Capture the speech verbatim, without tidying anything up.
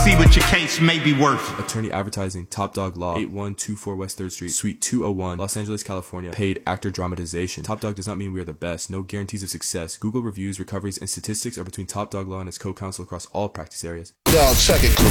see what your case may be worth. Attorney Advertising, Top Dog Law, eight one two four West third Street, Suite two oh one, Los Angeles, California. Paid actor dramatization. Top Dog does not mean we are the best. No guarantees of success. Google reviews, recoveries, and statistics are between Top Dog Law and its co-counsel across all practice areas. Y'all check it.